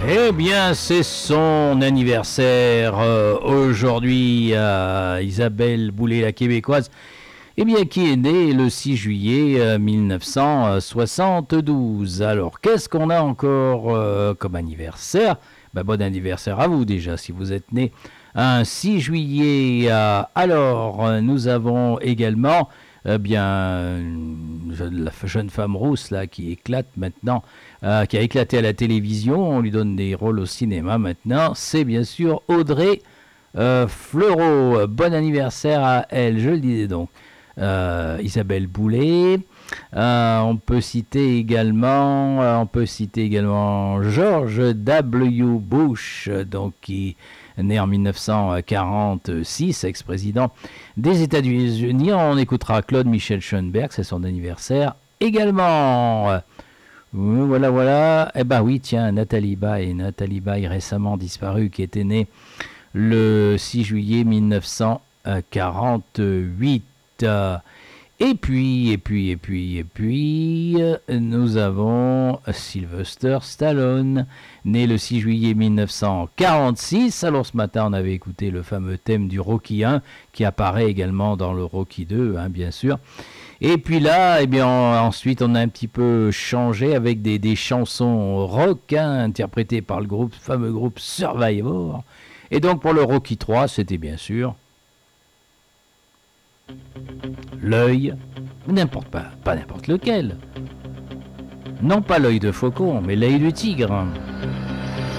Eh bien, c'est son anniversaire aujourd'hui à Isabelle Boulay, la québécoise, eh bien, qui est née le 6 juillet 1972. Alors, qu'est-ce qu'on a encore comme anniversaire? Ben, bon anniversaire à vous déjà, si vous êtes né un 6 juillet. Alors, nous avons également bien la jeune femme rousse là qui éclate maintenant, qui a éclaté à la télévision. On lui donne des rôles au cinéma maintenant. C'est bien sûr Audrey Fleurot. Bon anniversaire à elle, je le disais donc. Isabelle Boulay. On peut citer également George W. Bush, donc qui est né en 1946, ex-président des États-Unis. On écoutera Claude Michel Schoenberg, c'est son anniversaire également. Voilà, voilà. Eh ben oui, tiens, Nathalie Baye récemment disparue, qui était née le 6 juillet 1948. Et puis, nous avons Sylvester Stallone, né le 6 juillet 1946. Alors ce matin, on avait écouté le fameux thème du Rocky 1, qui apparaît également dans le Rocky 2, hein, bien sûr. Et puis là, eh bien, ensuite, on a un petit peu changé avec des chansons rock, hein, interprétées par le fameux groupe Survivor. Et donc pour le Rocky 3, c'était bien sûr l'œil, pas n'importe lequel. Non pas l'œil de faucon, mais l'œil du tigre.